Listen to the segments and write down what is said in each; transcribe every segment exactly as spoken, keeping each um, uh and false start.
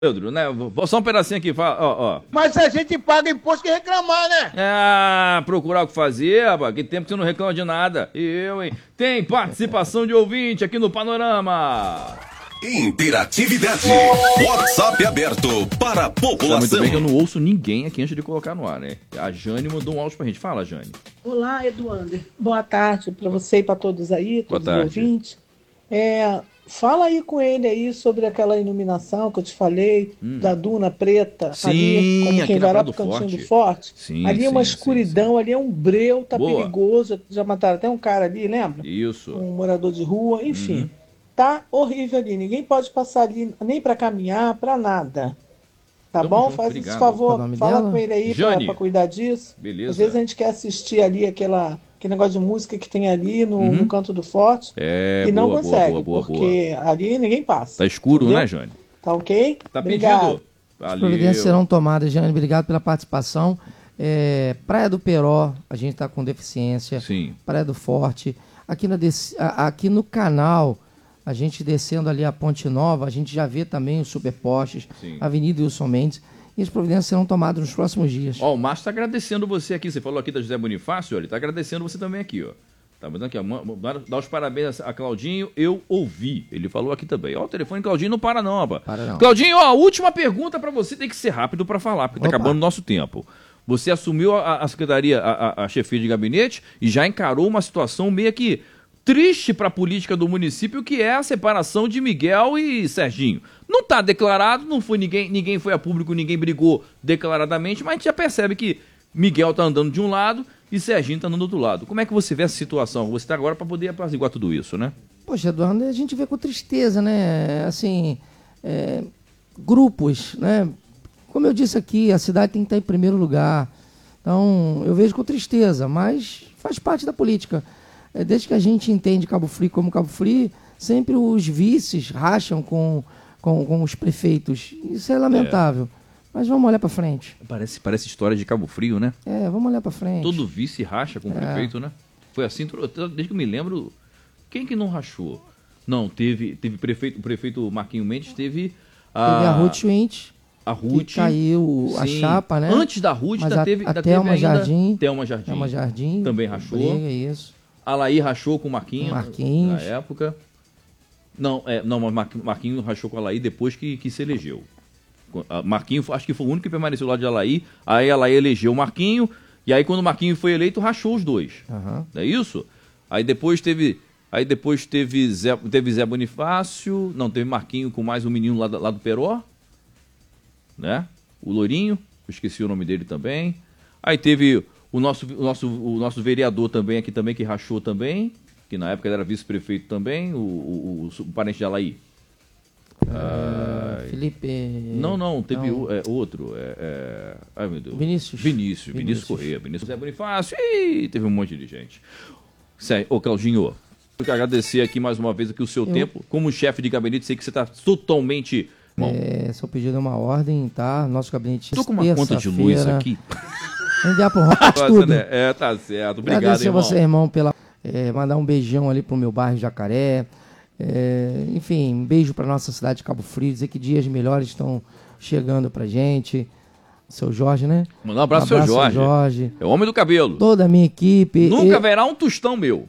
Pedro, né? Vou só um pedacinho aqui, fala, ó, ó. Mas a gente paga imposto que reclamar, né? Ah, procurar o que fazer, rapaz. Que tempo que você não reclama de nada. E eu, hein? Tem participação de ouvinte aqui no Panorama. Interatividade. WhatsApp aberto para a população. Tá muito bem que eu não ouço ninguém aqui antes de colocar no ar, né? A Jane mandou um áudio pra gente. Fala, Jane. Olá, Eduardo. Boa tarde para você e para todos aí, todos os ouvintes. É, fala aí com ele aí sobre aquela iluminação que eu te falei, hum. da Duna Preta. Sim, ali, como quem vai lá pro Cantinho do Forte. Sim, ali é uma sim, escuridão, sim, sim. ali é um breu, tá Boa. perigoso. Já mataram até um cara ali, lembra? Isso. Um morador de rua, enfim. Uhum. Tá horrível ali. Ninguém pode passar ali nem para caminhar, para nada. Tá Tamo bom? junto, Faz obrigado. esse favor, fala dela? com ele aí para cuidar disso. Beleza. Às vezes a gente quer assistir ali aquela, aquele negócio de música que tem ali no, Uhum. no canto do Forte É, e não boa, consegue, boa, boa, boa, porque ali ninguém passa. Tá escuro, entendeu? né, Jane? Tá ok? Tá Obrigado. pedido. As Valeu. providências serão tomadas, Jane. Obrigado pela participação. É, Praia do Peró, a gente está com deficiência. Sim. Praia do Forte. Aqui, na dec... aqui no canal, a gente descendo ali a Ponte Nova, a gente já vê também os superpostes, Sim. Avenida Wilson Mendes. E as providências serão tomadas nos próximos dias. Ó, o Márcio tá agradecendo você aqui. Você falou aqui da José Bonifácio, ó, ele tá agradecendo você também aqui, ó. Tá mandando aqui, ó. Dá os parabéns a Claudinho, eu ouvi. Ele falou aqui também. Ó, o telefone Claudinho não para não, rapaz. Para não. Claudinho, ó, última pergunta pra você, tem que ser rápido pra falar, porque tá Opa. acabando o nosso tempo. Você assumiu a, a secretaria, a, a, a chefia de gabinete e já encarou uma situação meio que triste para a política do município, que é a separação de Miguel e Serginho. Não está declarado, não foi ninguém, ninguém foi a público, ninguém brigou declaradamente, mas a gente já percebe que Miguel está andando de um lado e Serginho está andando do outro lado. Como é que você vê essa situação? Você está agora para poder apaziguar tudo isso, né? Poxa, Eduardo, a gente vê com tristeza, né? Assim, é, grupos, né? Como eu disse aqui, a cidade tem que estar em primeiro lugar. Então, eu vejo com tristeza, mas faz parte da política. É, desde que a gente entende Cabo Frio como Cabo Frio, sempre os vices racham com, com, com os prefeitos. Isso é lamentável. É. Mas vamos olhar para frente. Parece, parece história de Cabo Frio, né? É, vamos olhar para frente. Todo vice racha com o é. prefeito, né? Foi assim, desde que eu me lembro, quem que não rachou? Não, teve, teve prefeito, o prefeito Marquinho Mendes, teve a... Teve a Ruth Schwint. A Ruth. Caiu a sim. chapa, né? Antes da Ruth, Mas ainda a, teve, a ainda Thelma teve ainda Jardim. Thelma Jardim. Thelma Jardim. Também rachou. Briga, isso. A Laí rachou com o Marquinhos. Marquinhos. Na época. Não, é, não, mas Marquinhos rachou com a Laí depois que, que se elegeu. Marquinhos, acho que foi o único que permaneceu lá de Alaí. Aí a Laí elegeu o Marquinho. E aí, quando o Marquinho foi eleito, rachou os dois. Uhum. Não é isso? Aí depois teve. Aí depois teve Zé, teve Zé Bonifácio. Não, teve Marquinho com mais um menino lá, lá do Peró. Né? O Lourinho. Eu esqueci o nome dele também. Aí teve o nosso, o nosso, o nosso vereador também aqui também, que rachou também. Que na época era vice-prefeito também. O, o, o, o parente de Alaí. Uh, Felipe. Não, não, teve não. O, é, outro. É, é... Ai, meu Deus. Vinícius. Vinícius, Vinícius, Vinícius Corrêa, Vinícius Zé Bonifácio. Ih, teve um monte de gente. Sério, ô Claudinho, eu quero agradecer aqui mais uma vez aqui o seu eu... tempo. Como chefe de gabinete, sei que você está totalmente. Bom. É, seu pedido é uma ordem, tá? Nosso gabinete. Estou com uma conta de luz aqui. Enviar pro Rock tudo. Né? É, tá certo. Obrigado, agradecer irmão. Agradecer você, irmão, pela. É, mandar um beijão ali pro meu bairro Jacaré. É, enfim, um beijo para nossa cidade de Cabo Frio, dizer que dias melhores estão chegando pra gente. Seu Jorge, né? Mandar um abraço, um abraço seu Jorge. Jorge. É o homem do cabelo. Toda a minha equipe. Nunca e... verá um tostão meu.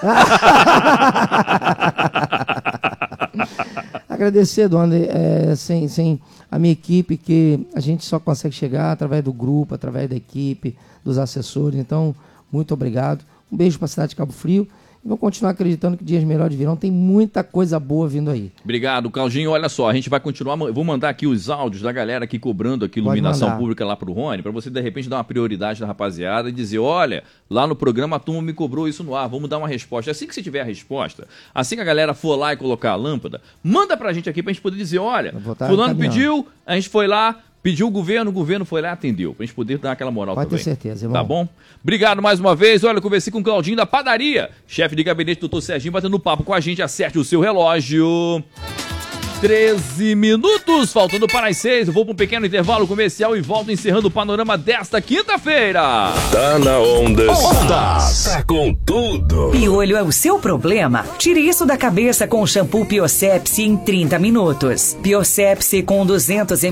Agradecer, Eduardo, é, sem, sem a minha equipe, que a gente só consegue chegar através do grupo, através da equipe, dos assessores. Então, muito obrigado. Um beijo para a cidade de Cabo Frio. E vou continuar acreditando que dias melhores virão. Tem muita coisa boa vindo aí. Obrigado, Claudinho. Olha só, a gente vai continuar. Eu vou mandar aqui os áudios da galera aqui cobrando aqui iluminação pública lá pro Rony, para você de repente dar uma prioridade da rapaziada e dizer, olha, lá no programa a turma me cobrou isso no ar, vamos dar uma resposta. Assim que você tiver a resposta, assim que a galera for lá e colocar a lâmpada, manda pra gente aqui pra gente poder dizer, olha, fulano pediu, a gente foi lá, pediu o governo, o governo foi lá e atendeu. Pra gente poder dar aquela moral Pode também. ter certeza, irmão. Tá bom? Obrigado mais uma vez. Olha, eu conversei com o Claudinho da Padaria. Chefe de gabinete, doutor Serginho, batendo papo com a gente. Acerte o seu relógio. treze minutos, faltando para as seis. Eu vou para um pequeno intervalo comercial e volto encerrando o panorama desta quinta-feira. Tá na onda. Onda. Tá com tudo. Piolho é o seu problema? Tire isso da cabeça com o shampoo Piosepsi em trinta minutos. Piosepsi com duzentos mililitros